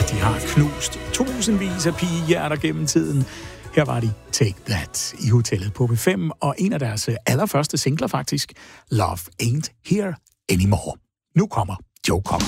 De har knust tusindvis af pigehjerter gennem tiden. Her var de Take That i hotellet på B5, og en af deres allerførste singler faktisk, Love Ain't Here Anymore. Nu kommer Joe Cocker.